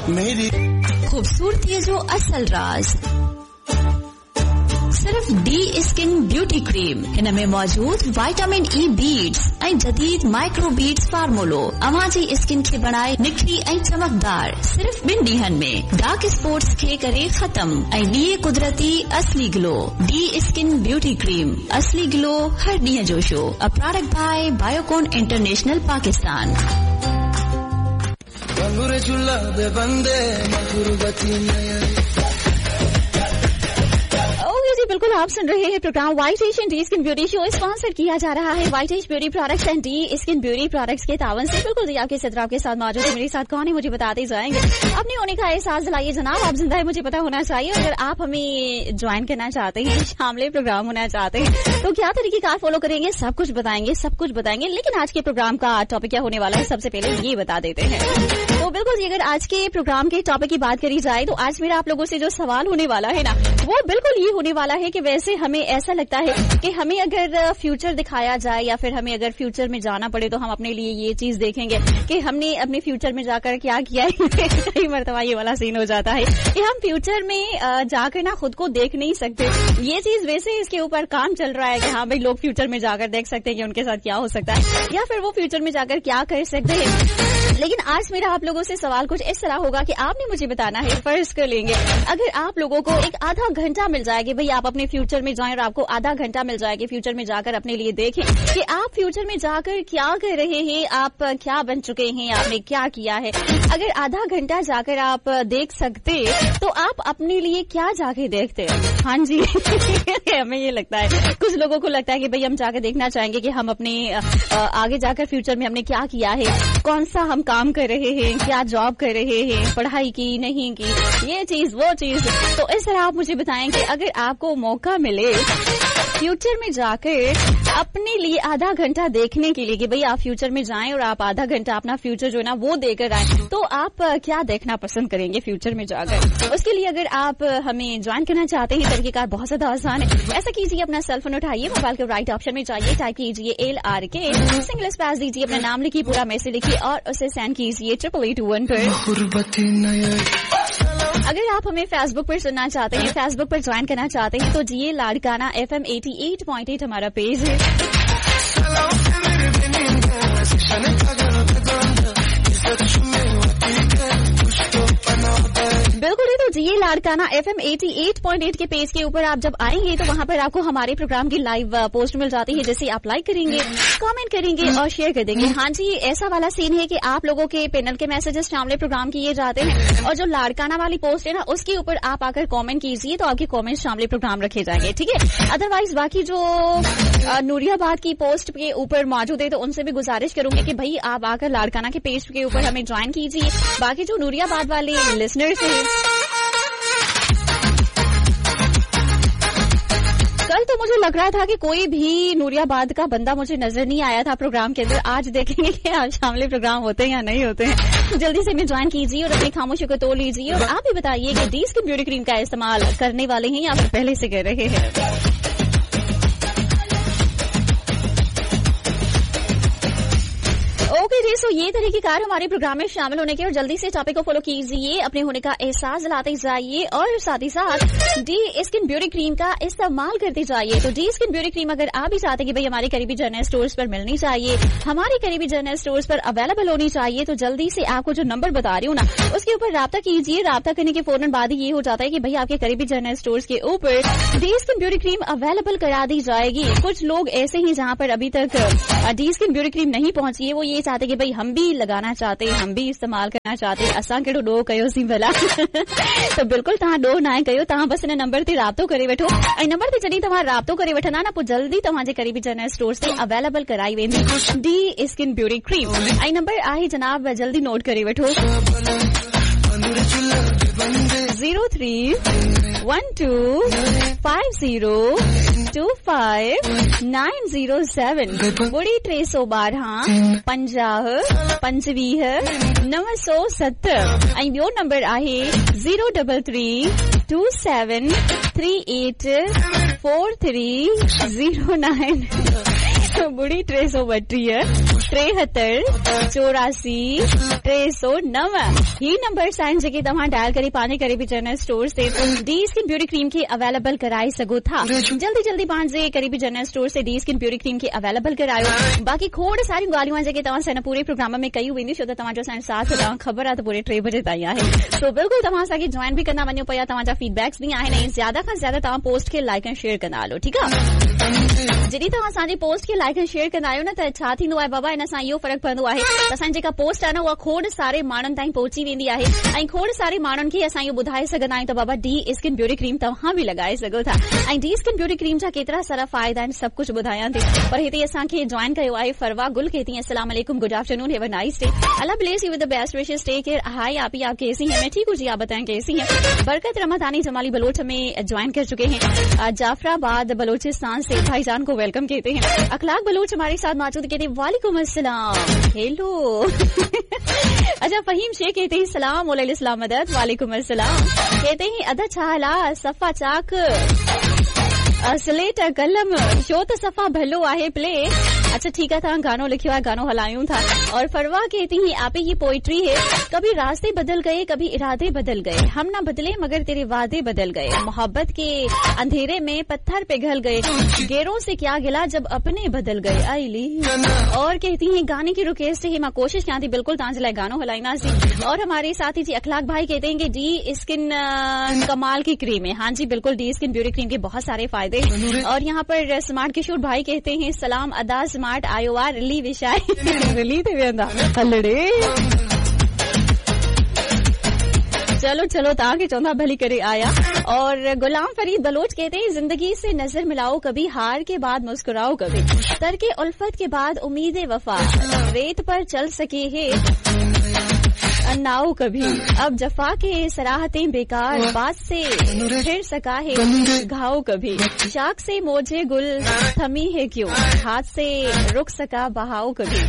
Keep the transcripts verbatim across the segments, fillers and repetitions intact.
मेरी खूबसूरती जो असल राज सिर्फ डी स्किन ब्यूटी क्रीम हिन में मौजूद विटामिन ई बीड्स ऐं जदीद माइक्रो बीड्स फार्मूलो अवां जी स्किन खे बनाए निखरी ऐं चमकदार सिर्फ ॿिन ॾींहनि में डार्क स्पॉट्स खे करे ख़त्म ऐं ॾिए कुदरती असली glow. D skin beauty cream असली ग्लो हर ॾींहं जो show a product bye Biocon international Pakistan. जी बिल्कुल आप सुन रहे हैं programme white Asian D skin beauty show sponsor किया जा रहा है white ash beauty products and D skin beauty products के तावन से। बिल्कुल जी आपके सदर आपके साथ मौजूद है। मेरे साथ कौन है मुझे बताते जाएंगे। अपने होने का एहसास दिलाइए जनाब, आप जिंदा है मुझे पता होना चाहिए। अगर आप हमें ज्वाइन करना चाहते हैं, शामिल प्रोग्राम होना चाहते हैं तो क्या तरीकेकार फॉलो करेंगे, सब कुछ बताएंगे सब कुछ बताएंगे लेकिन आज के प्रोग्राम का टॉपिक क्या होने वाला है सबसे पहले ये बता देते हैं। तो बिल्कुल जी अगर आज के प्रोग्राम के टॉपिक की बात करी जाए तो आज मेरा आप लोगों से जो सवाल होने वाला है ना वो बिल्कुल ये होने वाला है कि वैसे हमें ऐसा लगता है कि हमें अगर फ्यूचर दिखाया जाए या फिर हमें अगर फ्यूचर में जाना पड़े तो हम अपने लिए ये चीज देखेंगे कि हमने अपने फ्यूचर में जाकर क्या किया है। कई मरतबा ये वाला सीन हो जाता है कि हम फ्यूचर में जाकर ना खुद को देख नहीं सकते। ये चीज वैसे इसके ऊपर काम चल रहा है कि हाँ भाई लोग फ्यूचर में जाकर देख सकते हैं कि उनके साथ क्या हो सकता है या फिर वो फ्यूचर में जाकर क्या कर सकते हैं। लेकिन आज मेरा आप लोगों से सवाल कुछ इस तरह होगा कि आपने मुझे बताना है, फर्ज कर लेंगे अगर आप लोगों को एक आधा घंटा मिल जाएगा भाई आप अपने फ्यूचर में जाएं और आपको आधा घंटा मिल जाएगा फ्यूचर में जाकर अपने लिए देखें कि आप फ्यूचर में जाकर क्या कर रहे हैं, आप क्या बन चुके हैं, आपने क्या किया है। अगर आधा घंटा जाकर आप देख सकते तो आप अपने लिए क्या जाके देखते हैं। हाँ जी हमें ये लगता है, कुछ लोगों को लगता है कि भाई हम जाकर देखना चाहेंगे कि हम अपने आगे जाकर फ्यूचर में हमने क्या किया है, कौन सा हम काम कर रहे हैं, क्या जॉब कर रहे हैं, पढ़ाई की नहीं की, ये चीज वो चीज। तो इस तरह आप मुझे बताएं कि अगर आपको मौका मिले फ्यूचर में जाकर अपने लिए आधा घंटा देखने के लिए कि भाई आप फ्यूचर में जाएं और आप आधा घंटा अपना फ्यूचर जो है ना वो देकर आए तो आप क्या देखना पसंद करेंगे फ्यूचर में जाकर। उसके लिए अगर आप हमें ज्वाइन करना चाहते हैं तरीकेकार बहुत ज्यादा आसान है। ऐसा कीजिए अपना सेल फोन उठाइए, मोबाइल के राइट ऑप्शन में जाइए, टाइप कीजिए एल आर के, सिंगल स्पेस दीजिए, अपना नाम लिखिए, पूरा मैसेज लिखिए और उसे सेंड कीजिए ट्रिपल एट वन पर। अगर आप हमें फेसबुक पर सुनना चाहते हैं, फेसबुक पर ज्वाइन करना चाहते हैं तो जिए Larkana F M eighty eight point eight हमारा पेज है। बिल्कुल ही तो जिए Larkana F M eighty eight point eight के पेज के ऊपर आप जब आएंगे तो वहाँ पर आपको हमारे प्रोग्राम की लाइव पोस्ट मिल जाती है, जैसे आप लाइक करेंगे, कमेंट करेंगे और शेयर कर देंगे। हाँ जी ऐसा वाला सीन है कि आप लोगों के पैनल के मैसेजेस शामिल प्रोग्राम किए जाते हैं और जो लाड़काना वाली पोस्ट है ना उसके ऊपर आप आकर कमेंट कीजिए तो आपके कमेंट शामिल प्रोग्राम रखे जाएंगे, ठीक है। अदरवाइज बाकी जो नूरियाबाद की पोस्ट के ऊपर मौजूद है तो उनसे भी गुजारिश करूंगी कि भाई आप आकर लाड़काना के पेज के ऊपर हमें ज्वाइन कीजिए। बाकी जो नूरियाबाद वाले लिसनर्स हैं कल तो मुझे लग रहा था कि कोई भी नूरियाबाद का बंदा मुझे नजर नहीं आया था प्रोग्राम के अंदर। आज देखेंगे कि आप शामिल प्रोग्राम होते हैं या नहीं होते हैं। जल्दी से में ज्वाइन कीजिए और अपनी खामोशी को तोड़ लीजिए और आप भी बताइए कि डी स्किन ब्यूटी क्रीम का इस्तेमाल करने वाले हैं या फिर पहले से कर रहे हैं। ओके जी, सो ये तरीकेकार हमारे प्रोग्राम में शामिल होने के और जल्दी से टॉपिक को फॉलो कीजिए, अपने होने का एहसास दिलाते जाइए और साथ ही साथ डी स्किन ब्यूटी क्रीम का इस्तेमाल करते जाइए। तो डी स्किन ब्यूटी क्रीम अगर आप भी चाहते हैं कि भाई हमारे करीबी जनरल स्टोर्स पर मिलनी चाहिए, हमारे करीबी जनरल स्टोर्स पर अवेलेबल होनी चाहिए, तो जल्दी से आपको जो नंबर बता रही हूँ ना उसके ऊपर राब्ता कीजिए। राब्ता करने के फौरन बाद ही ये हो जाता है कि भाई आपके करीबी जनरल स्टोर्स के ऊपर D skin beauty cream available करा दी जाएगी। कुछ लोग ऐसे ही जहाँ पर अभी तक डी स्किन ब्यूटी क्रीम नहीं पहुंची है वो ये चाहते कि भाई हम भी लगाना चाहते हैं, हम भी इस्तेमाल करना चाहते हैं, असां कहिड़ो डो कयो सी भला। तो बिल्कुल तव्हां डो ना कयो, तव्हां बस हिन नंबर ते राब्तो करे वठो ऐं नंबर ते जॾहिं तव्हां राब्तो करे वठंदा न पोइ जल्दी तव्हांजे करीबी जनरल स्टोर्स ते अवेलेबल कराई वेंदी डी स्किन ब्यूटी क्रीम। ऐं नंबर आहे जनाब जल्दी नोट करे वठो zero three one two five zero two five nine zero seven ॿुड़ी टे सौ ॿारहं पंजाह पंजवीह नव सौ सतर ऐं ॿियो नंबर आहे zero double three to seven three eight four three zero nine. बुढ़ी टे सौ ॿटीह टेहतरि चौरासी टे सौ नव ही नंबर आहिनि जेके तव्हां डायल करे पंहिंजे करीबी जनरल स्टोर से डी स्किन ब्यूटी क्रीम खे अवेलेबल कराए सघो था। जल्दी जल्दी पंहिंजे करीबी जनरल स्टोर से डी स्किन ब्यूटी क्रीम खे अवेलेबल करायो। बाक़ी खोड़ सारियूं ॻाल्हियूं आहिनि जेके तव्हां सां पूरे प्रोग्राम में कयूं वेंदियूं, छो त तव्हांजो असांजो साथ तव्हां ख़बर आहे त पूरे टे बजे ताईं आहे। तो बिल्कुलु तव्हां असांखे जॉइन बि कंदा वञो पिया, तव्हांजा फीडबैक्स बि आहिनि ऐं ज्यादा खां ज्यादा तव्हां पोस्ट खे लाइक ऐं शेयर कंदा हलो, ठीकु आहे। जॾहिं तव्हां असांजी पोस्ट खे लाइक ऐं शेयर कंदा आहियो न त छा थींदो आहे बाबा, हिन सां इहो फ़र्क़ु पवंदो आहे त असांजी जेका पोस्ट आहे न उहा खोड़ सारे माण्हुनि ताईं पहुची वेंदी आहे ऐं खोड़ सारे माण्हुनि खे असां इहो ॿुधाए सघंदा आहियूं त बाबा डी स्किन ब्यूटी क्रीम तव्हां बि लॻाए सघो था। ऐं डी स्किन ब्यूटी क्रीम जा केतिरा सारा फ़ाइदा आहिनि सभु कुझु ॿुधायां थी, पर हिते असांखे जॉइन कयो आहे फरवा गुल। कहती हैं अस्सलाम वालेकुम, good afternoon, have a nice day, Allah bless you with the best wishes, take care. हाय आप ही, आप कैसी हैं? मैं ठीक हूँ जी, आप बताएं कैसी हैं? बरकत रमदानी जमाली बलोच में ज्वाइन कर चुके हैं जाफराबाद बलोचिस्तान से, भाईजान को वेलकम कहते हैं। अखलाक बलोच हमारे साथ मौजूद, कहते हैं वालेकुम अस्सलाम, हेलो। अच्छा फहीम शेख कहते हैं सलाम वालेकुम मदद, वालेकुम अस्सलाम। कहते हैं अदा छाला सफ़ा चाक स्लेट कलम शो त सफ़ा भलो आहे प्ले। अच्छा ठीक है, तव्हां गानो लिखियो आहे, गानो हलायूं था। और फरवा कहती हैं आप ही, ये पोइट्री है, कभी रास्ते बदल गए कभी इरादे बदल गए, हम ना बदले मगर तेरे वादे बदल गए, मोहब्बत के अंधेरे में पत्थर पिघल गए, गेरों से क्या गिला जब अपने बदल गए आईली। और कहती हैं गाने की रिक्वेस्ट है, मां कोशिश कयां थी बिल्कुल तव्हांजे लाइ गानो हलाईंदा सी। और हमारे साथी जी अखलाक भाई कहते हैं कि डी स्किन कमाल की क्रीम है। हाँ जी बिल्कुल, डी स्किन ब्यूटी क्रीम के बहुत सारे फायदे। और यहाँ पर स्मार्ट किशोर भाई कहते हैं सलाम अदा स्मार्ट आयो आ रिली विशाय रिली थे वेंदा हलड़े। चलो चलो तव्हांखे चवंदा भली करे आया। और गुलाम फरीद बलोच कहते हैं जिंदगी से नजर मिलाओ कभी, हार के बाद मुस्कुराओ कभी, तरके उल्फत के बाद उम्मीद वफा, रेत पर चल सके है नाव कभी, अब जफा के सराहतें बेकार, बात से फिर सका है घाव कभी, शाख से मोजे गुल थमी है क्यों, हाथ से रुक सका बहाव कभी,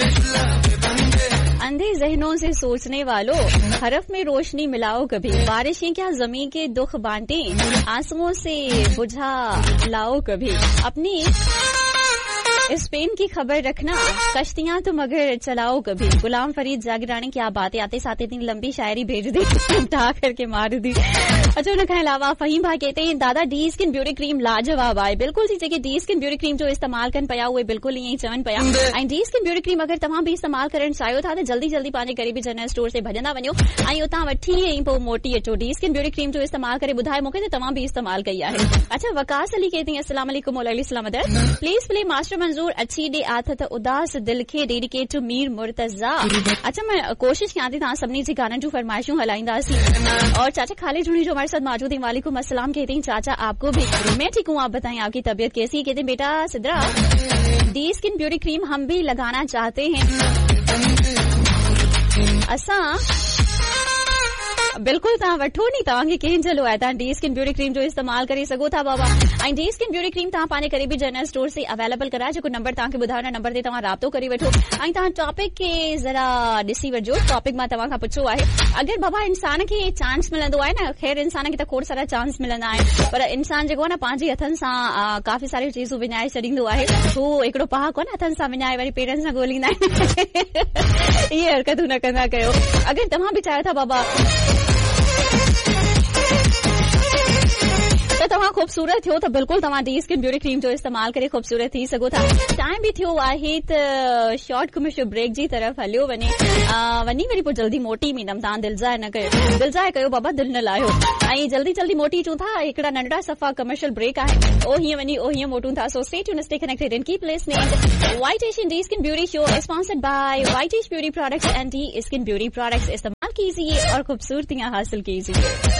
अंधे जहनों से सोचने वालों हरफ में रोशनी मिलाओ कभी, बारिशें क्या जमीन के दुख बांटे, आंसुओं से बुझा लाओ कभी, अपनी स्पेन की खबर रखना, कश्तियां तो मगर चलाओ कभी। गुलाम फरीद जागरानी, क्या बातें, आते साथ इतनी लंबी शायरी भेज दी, उठा करके मार दी। अच्छा उनके अलावा फहीम भाई कहते हैं दादा डी स्किन ब्यूटी क्रीम लाजवाब आहे। बिल्कुल जी, जेके डी स्किन ब्यूटी क्रीम जो इस्तेमाल कन पिया उहे बिल्कुल ईअं ई चवन पिया। ऐं डी स्किन ब्यूटी क्रीम अगर तव्हां भी इस्तेमाल करण चाहियो था त जल्दी जल्दी पंहिंजे करीबी जनरल स्टोर से भजंदा वञो ऐं उतां वठी ऐं पोइ मोटी अचो। डी स्किन ब्यूटी क्रीम जो इस्तेमाल करे ॿुधाए मूंखे त तव्हां भी इस्तेमाल कई आहे। अच्छा वकास अली कहते हैं अस्सलाम वालेकुम वालेकुम अस्सलाम, प्लीज प्ले मास्टर मंजूर अच्छी डे आथत उदास दिल खे डेडिकेट टू मीर मुर्तजा। अच्छा मैं कोशिश कयां थी तव्हां सभिनी जी गाननि जूं फरमाइशूं हलाईंदासीं। और चाचा खालिद जुनी जो हमारे साथ मौजूद है, वालेकुम अस्सलाम कहते हैं चाचा आपको भी। मैं ठीक हूँ, आप बताएं आपकी तबीयत कैसी है? कहते हैं बेटा Sidra D skin beauty cream हम भी लगाना चाहते हैं, असा बिल्कुल तव्हां वठो नी, तव्हांखे कंहिं चलो आहे, तव्हां डी स्किन ब्यूटी क्रीम जो इस्तेमाल करे सघो था बाबा। ऐं डी स्किन ब्यूटी क्रीम तव्हां पंहिंजे करीबी जनरल स्टोर से अवेलेबल कराए, जेको नंबर तव्हांखे ॿुधायो न नंबर ते तव्हां राब्तो करे वठो। ऐं तव्हां टॉपिक खे ज़रा ॾिसी वठिजो, टॉपिक मां तव्हां खां पुछो आहे अगर बाबा इंसान खे चांस मिलंदो आहे न, ख़ैर इंसान खे त खोड़ सारा चांस मिलंदा आहिनि, पर इंसान जेको आहे न पंहिंजे हथनि सां काफ़ी सारी चीज़ूं विञाए छॾींदो आहे। हू हिकिड़ो पहाको आहे न हथनि सां विञाए वरी पेरनि सां ॻोल्हींदा आहिनि, इहे हरकतूं न कंदा कयो। अगर तव्हां बि चाहियो था बाबा त तव्हां ख़ूबसूरत थियो त बिल्कुल तव्हां डी स्किन ब्यूटी क्रीम जो इस्तेमाल करे ख़ूबसूरत थी सघो था। टाइम भी थियो आहे त शॉर्ट कमर्शियल ब्रेक जी तरफ़ हलियो वञे, वञी वरी पोइ जल्दी मोटी ईंदमि। तव्हां दिलजाए न कयो, दिलजाए कयो बाबा, दिल न लाहियो। ऐं जल्दी जल्दी मोटी अचूं था, हिकिड़ा नंढड़ा सफ़ा कमर्शियल ब्रेक आहे, ओ हीअं वञी ओ हीअं मोटूं था। So stay tuned, stay connected and keep listening. White Asian D skin beauty show sponsored by white ash beauty products and D skin beauty products. इस्तेमाल कीजिए और खूबसूरतियां हासिल कीजिए।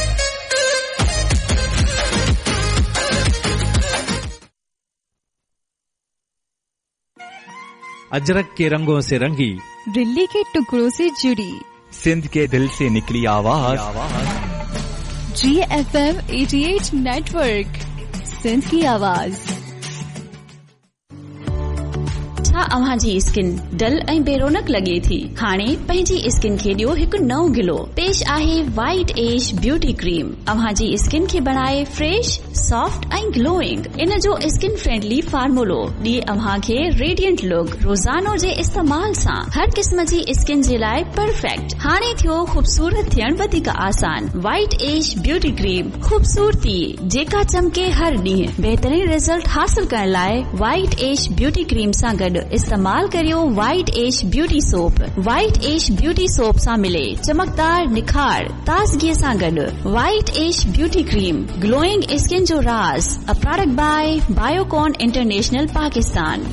अजरक के रंगों से रंगी, दिल्ली के टुकड़ों से जुड़ी, सिंध के दिल से निकली आवाज, जी एफ एम अठासी नेटवर्क, सिंध की आवाज। छा अव्हां जी स्किन डल ऐं बेरोनक लॻे थी? हाणे पंहिंजी स्किन खे ॾियो हिकु नओं गिलो। पेश आहे वाइट एज ब्यूटी क्रीम। अव्हां जी स्किन खे बणाए फ्रेश, सॉफ्ट ऐं ग्लोइंग। इन जो स्किन फ्रेंडली फार्मूलो ॾिए अव्हां खे रेडियंट लुक। रोज़ानो जे इस्तेमाल सां हर क़िस्म जी स्किन जे लाइ परफेक्ट। हाणे थियो ख़ूबसूरत थियण वधीक आसान। वाइट एज ब्यूटी क्रीम, ख़ूबसूरती जेका चमके हर ॾींहुं। बहितरीन रिजल्ट हासिल करण लाइ वाइट एज ब्यूटी क्रीम सां गॾु इस्तेमाल करियो white as beauty soap. White as beauty soap सां मिले चमकदार निखार ताज़गीअ सां गॾु। White as beauty cream, glowing skin जो राज। A product bye Biocon international Pakistan.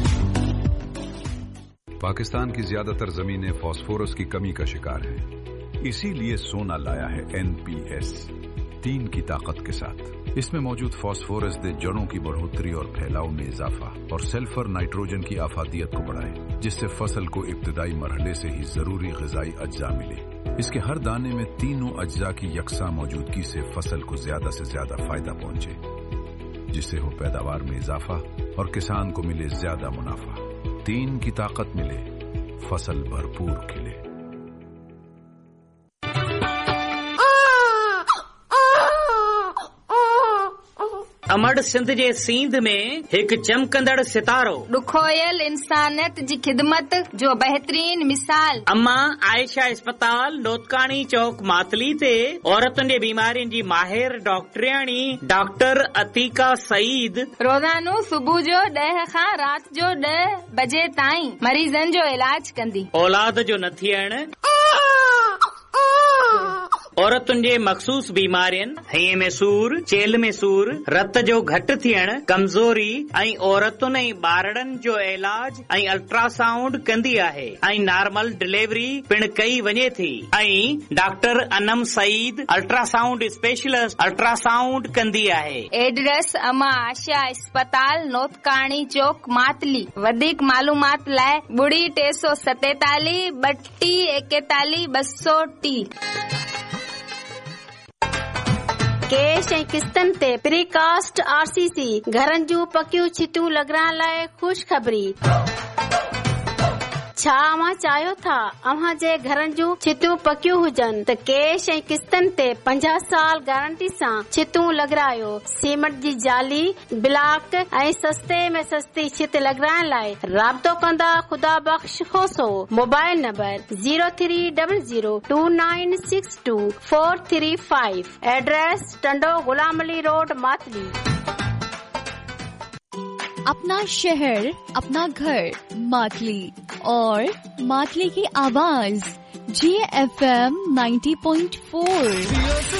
Pakistan की ज्यादातर जमीनें फास्फोरस की कमी का शिकार हैं। इसीलिए सोना लाया है एन पी एस तीन की ताकत के साथ। इसमें मौजूद फास्फोरस दे जड़ों की बढ़ोतरी और फैलाव में इजाफा और सल्फर नाइट्रोजन की आफादियत को बढ़ाए, जिससे फसल को इब्तिदाई मरहले से ही जरूरी ग़िज़ाई अज्जा मिले। इसके हर दाने में तीनों अज्जा की यकसा मौजूदगी से फसल को ज्यादा से ज्यादा फायदा पहुंचे, जिससे हो पैदावार में इजाफा और किसान को मिले ज्यादा मुनाफा। तीन की ताकत मिले, फसल भरपूर खिले। अमड़ सिंध जे सींध में हिकु चमकंदड़ सितारो, ॾुखोयल इंसानियत जी ख़िदमत जो बहितरीन मिसाल। अम्मा आयशा अस्पताल नोतकानी चौक मातली ते औरतुनि जे बीमारियुनि जी माहिर डॉक्टरियाणी डॉक्टर अतीका सईद रोज़ानो सुबुह जो ॾह खां राति जो ॾह बजे ताईं मरीज़नि जो इलाज कंदी। औलाद जो न थियण, औरतुनि जे मखसूस बीमारियुनि, हईअ में सूर, चेल में सूर, रत जो घटि थियण, कमज़ोरी ऐं औरतुनि ऐं ॿारड़नि जो इलाज ऐं अल्ट्रासाउंड कंदी आहे ऐं नॉर्मल डिलीवरी पिण कई वञे थी। ऐं doctor Anam Saeed ultrasound specialist ultrasound कंदी आहे। एड्रेस अमा आशा अस्पताल नोतकाणी चौक मातली। वधीक मालूमात लाइ ॿुड़ी टे सौ सतेतालीह ॿटी एकतालीह ॿ सौ टी। कैश ऐं किस्तनि ते प्रीकास्ट आर सी सी घरनि जूं पकियूं छितूं लॻाइण लाइ ख़ुशि ख़बरी। छा अव्हां चाहियो था अव्हां जे घरनि जूं छितूं पकियूं हुजनि त कैश ऐं किस्तनि ते पंजाह साल गारंटी सां छितूं लॻारायो। सीमेंट जी जाली, ब्लॉक ऐं सस्ते में सस्ती छित लॻाइण लाइ राब्तो कंदा खुदा बख़्श होसो। Mobile number zero three double zero two nine six to four three five. Address Tando Ghulam Ali road Matali. अपना शहर, अपना घर, मातली और मातली की आवाज जी F M ninety point four.